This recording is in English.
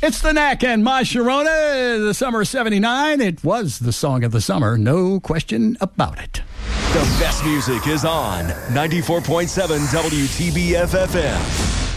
It's the Knack and My Sharona, the summer of 79. It was the song of the summer, no question about it. The best music is on 94.7 WTBF FM.